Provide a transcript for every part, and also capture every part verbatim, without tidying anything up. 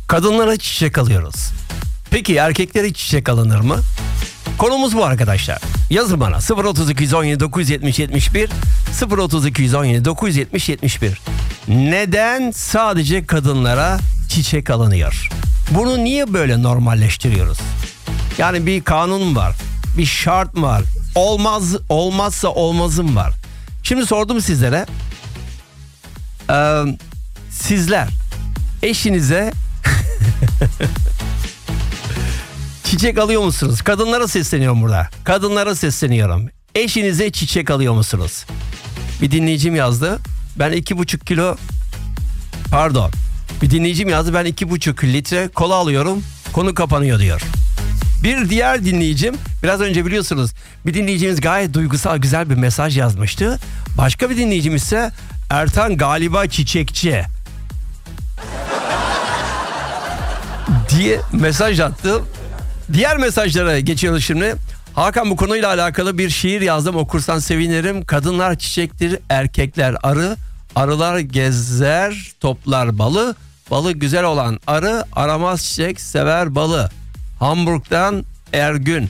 Kadınlara çiçek alıyoruz. Peki erkeklere çiçek alınır mı? Konumuz bu arkadaşlar. Yazın bana sıfır otuz iki on yedi dokuz yetmiş yetmiş bir sıfır otuz iki on yedi dokuz yetmiş yetmiş bir. Neden sadece kadınlara çiçek alınıyor? Bunu niye böyle normalleştiriyoruz? Yani bir kanun var, bir şart mı var? Olmaz, olmazsa olmazım var. Şimdi sordum sizlere. Ee, sizler eşinize çiçek alıyor musunuz? Kadınlara sesleniyorum burada. Kadınlara sesleniyorum. Eşinize çiçek alıyor musunuz? Bir dinleyicim yazdı. Ben iki buçuk kilo pardon. Bir dinleyicim yazdı. Ben iki buçuk litre kola alıyorum. Konu kapanıyor diyor. Bir diğer dinleyicim, biraz önce biliyorsunuz bir dinleyicimiz gayet duygusal güzel bir mesaj yazmıştı. Başka bir dinleyicim ise Ertan galiba çiçekçi diye mesaj attı. Diğer mesajlara geçiyoruz şimdi. Hakan, bu konuyla alakalı bir şiir yazdım, okursan sevinirim. Kadınlar çiçektir, erkekler arı. Arılar gezer, toplar balı. Balı güzel olan arı, aramaz çiçek, sever balı. Hamburg'dan Ergün.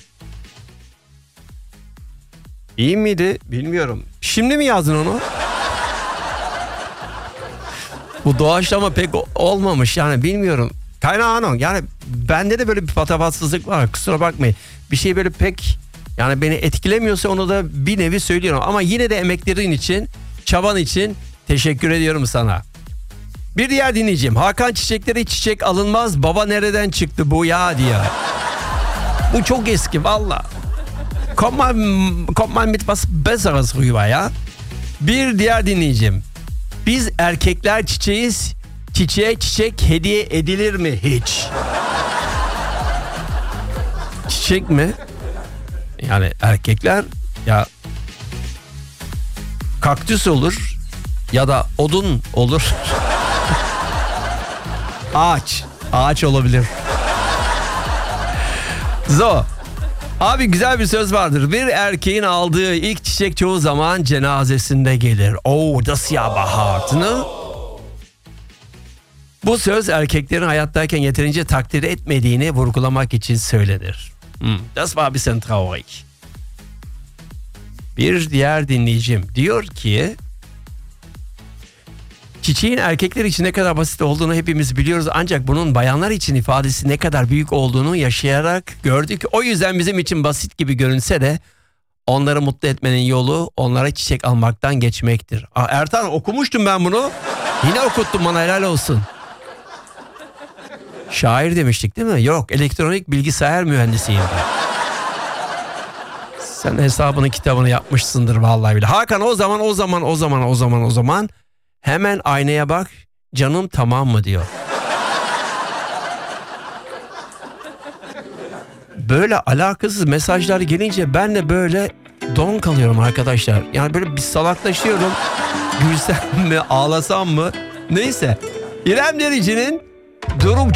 İyi miydi? Bilmiyorum. Şimdi mi yazdın onu? Bu doğaçlama pek olmamış yani, bilmiyorum. Kaynağın o. Yani bende de böyle bir patavatsızlık var. Kusura bakmayın. Bir şey böyle pek yani beni etkilemiyorsa onu da bir nevi söylüyorum. Ama yine de emeklerin için, çaban için teşekkür ediyorum sana. Bir diğer dinleyicim. Hakan, çiçekleri çiçek alınmaz. Baba nereden çıktı bu ya diye. Bu çok eski valla. Kommt mal, kommt mal mit was Besseres rüber ya. Bir diğer dinleyicim. Biz erkekler çiçeğiz. Çiçeğe çiçek hediye edilir mi hiç? Çiçek mi? Yani erkekler ya kaktüs olur ya da odun olur. Ağaç. Ağaç olabilir. Zo. Abi güzel bir söz vardır. Bir erkeğin aldığı ilk çiçek çoğu zaman cenazesinde gelir. Oh, das ja behaart, ne? Bu söz erkeklerin hayattayken yeterince takdir etmediğini vurgulamak için söylenir. Hmm, das war ein bisschen traurig. Bir diğer dinleyicim diyor ki çiçeğin erkekler için ne kadar basit olduğunu hepimiz biliyoruz, ancak bunun bayanlar için ifadesi ne kadar büyük olduğunu yaşayarak gördük. O yüzden bizim için basit gibi görünse de onları mutlu etmenin yolu onlara çiçek almaktan geçmektir. Aa, Ertan, okumuştum ben bunu. Yine okuttun bana, helal olsun. Şair demiştik değil mi? Yok, elektronik bilgisayar mühendisiyim. Sen hesabını kitabını yapmışsındır vallahi bile. Hakan, o zaman o zaman o zaman o zaman o zaman hemen aynaya bak, canım tamam mı diyor. Böyle alakasız mesajlar gelince ben de böyle don kalıyorum arkadaşlar. Yani böyle bir salaklaşıyorum. Gülsem mi, ağlasam mı? Neyse. İrem Derici'nin Durum